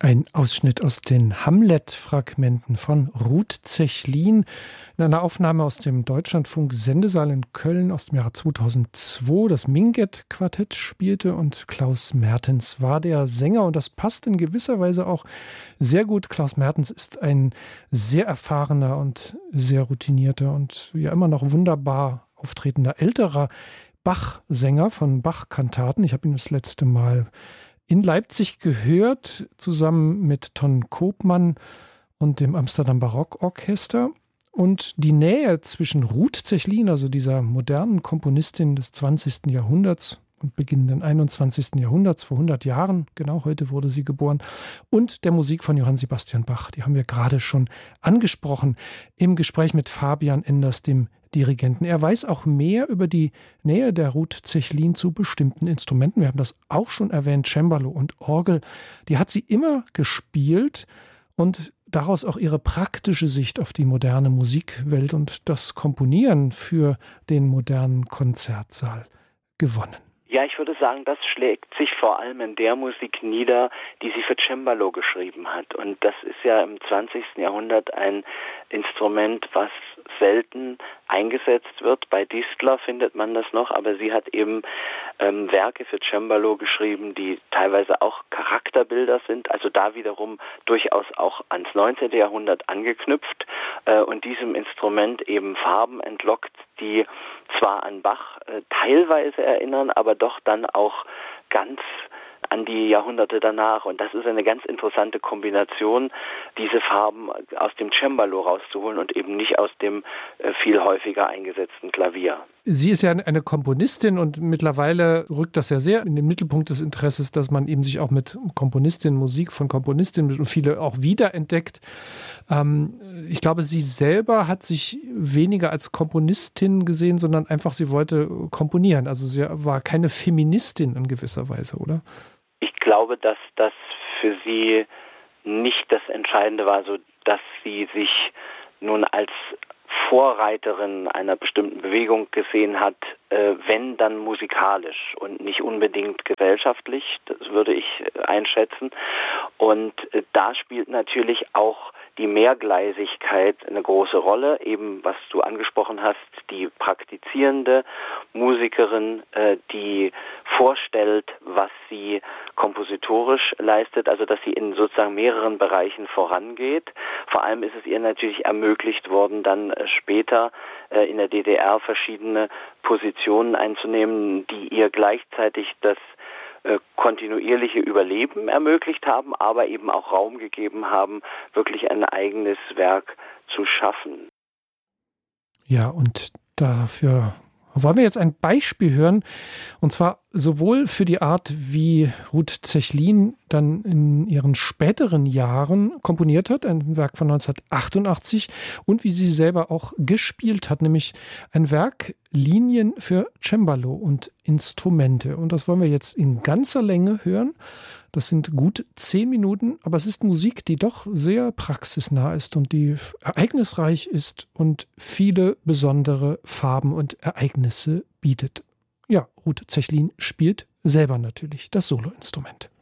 Ein Ausschnitt aus den Hamlet-Fragmenten von Ruth Zechlin in einer Aufnahme aus dem Deutschlandfunk-Sendesaal in Köln aus dem Jahre 2002. Das Minget-Quartett spielte und Klaus Mertens war der Sänger. Und das passt in gewisser Weise auch sehr gut. Klaus Mertens ist ein sehr erfahrener und sehr routinierter und ja immer noch wunderbar auftretender älterer Bach-Sänger von Bach-Kantaten. Ich habe ihn das letzte Mal in Leipzig gehört, zusammen mit Ton Koopman und dem Amsterdam Barockorchester. Und die Nähe zwischen Ruth Zechlin, also dieser modernen Komponistin des 20. Jahrhunderts und beginnenden 21. Jahrhunderts, vor 100 Jahren, genau heute wurde sie geboren, und der Musik von Johann Sebastian Bach, die haben wir gerade schon angesprochen im Gespräch mit Fabian Enders, dem Dirigenten. Er weiß auch mehr über die Nähe der Ruth Zechlin zu bestimmten Instrumenten. Wir haben das auch schon erwähnt, Cembalo und Orgel. Die hat sie immer gespielt und daraus auch ihre praktische Sicht auf die moderne Musikwelt und das Komponieren für den modernen Konzertsaal gewonnen. Ja, ich würde sagen, das schlägt sich vor allem in der Musik nieder, die sie für Cembalo geschrieben hat. Und das ist ja im 20. Jahrhundert ein Instrument, was selten eingesetzt wird. Bei Distler findet man das noch, aber sie hat eben Werke für Cembalo geschrieben, die teilweise auch Charakterbilder sind, also da wiederum durchaus auch ans 19. Jahrhundert angeknüpft und diesem Instrument eben Farben entlockt, die zwar an Bach teilweise erinnern, aber doch dann auch ganz an die Jahrhunderte danach. Und das ist eine ganz interessante Kombination, diese Farben aus dem Cembalo rauszuholen und eben nicht aus dem viel häufiger eingesetzten Klavier. Sie ist ja eine Komponistin und mittlerweile rückt das ja sehr in den Mittelpunkt des Interesses, dass man eben sich auch mit Komponistinnen, Musik von Komponistinnen und viele auch wiederentdeckt. Ich glaube, sie selber hat sich weniger als Komponistin gesehen, sondern einfach, sie wollte komponieren. Also sie war keine Feministin in gewisser Weise, oder? Ich glaube, dass das für sie nicht das Entscheidende war, so dass sie sich nun als Vorreiterin einer bestimmten Bewegung gesehen hat, wenn dann musikalisch und nicht unbedingt gesellschaftlich, das würde ich einschätzen. Und da spielt natürlich auch die Mehrgleisigkeit eine große Rolle, eben was du angesprochen hast, die praktizierende Musikerin, die vorstellt, was sie kompositorisch leistet, also dass sie in sozusagen mehreren Bereichen vorangeht. Vor allem ist es ihr natürlich ermöglicht worden, dann später in der DDR verschiedene Positionen einzunehmen, die ihr gleichzeitig das kontinuierliche Überleben ermöglicht haben, aber eben auch Raum gegeben haben, wirklich ein eigenes Werk zu schaffen. Ja, und dafür wollen wir jetzt ein Beispiel hören, und zwar sowohl für die Art, wie Ruth Zechlin dann in ihren späteren Jahren komponiert hat, ein Werk von 1988, und wie sie selber auch gespielt hat, nämlich ein Werk Linien für Cembalo und Instrumente. Und das wollen wir jetzt in ganzer Länge hören. Das sind gut 10 Minuten, aber es ist Musik, die doch sehr praxisnah ist und die ereignisreich ist und viele besondere Farben und Ereignisse bietet. Ja, Ruth Zechlin spielt selber natürlich das Soloinstrument.